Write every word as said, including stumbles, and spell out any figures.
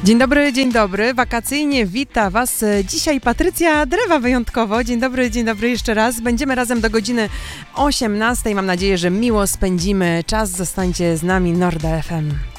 Dzień dobry, dzień dobry. Wakacyjnie wita Was dzisiaj Patrycja Drewa wyjątkowo. Dzień dobry, dzień dobry jeszcze raz. Będziemy razem do godziny osiemnastej. Mam nadzieję, że miło spędzimy czas. Zostańcie z nami, Norda F M.